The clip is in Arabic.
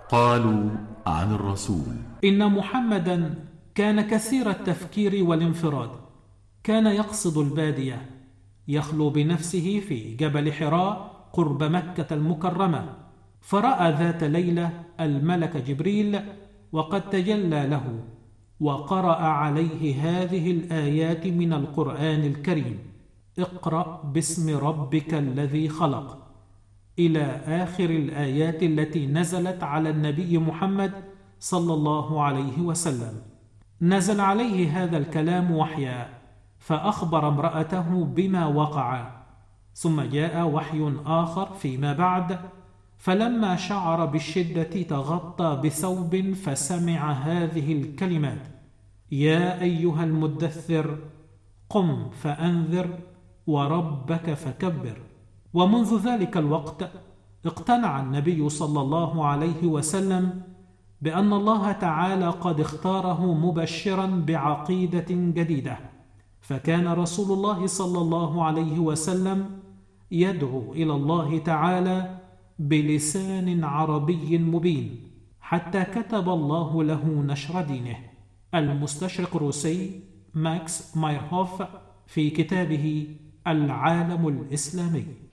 قالوا عن الرسول: إن محمدا كان كثير التفكير والانفراد، كان يقصد البادية، يخلو بنفسه في جبل حراء قرب مكة المكرمة، فرأى ذات ليلة الملك جبريل وقد تجلى له وقرأ عليه هذه الآيات من القرآن الكريم: اقرأ باسم ربك الذي خلق، إلى آخر الآيات التي نزلت على النبي محمد صلى الله عليه وسلم. نزل عليه هذا الكلام وحيا، فأخبر امرأته بما وقع، ثم جاء وحي آخر فيما بعد، فلما شعر بالشدة تغطى بثوب فسمع هذه الكلمات: يا أيها المدثر قم فأنذر وربك فكبر. ومنذ ذلك الوقت اقتنع النبي صلى الله عليه وسلم بأن الله تعالى قد اختاره مبشرا بعقيدة جديدة، فكان رسول الله صلى الله عليه وسلم يدعو إلى الله تعالى بلسان عربي مبين، حتى كتب الله له نشر دينه. المستشرق الروسي ماكس مايرهوف في كتابه العالم الإسلامي.